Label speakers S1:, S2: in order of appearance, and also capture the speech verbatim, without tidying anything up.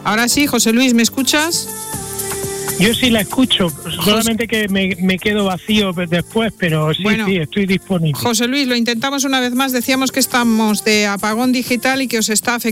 S1: Ahora sí, José Luis, ¿me escuchas?
S2: Yo sí la escucho, solamente que me, me quedo vacío después, pero sí,
S1: bueno,
S2: sí, estoy disponible.
S1: José Luis, lo intentamos una vez más, decíamos que estamos de apagón digital y que os está afectando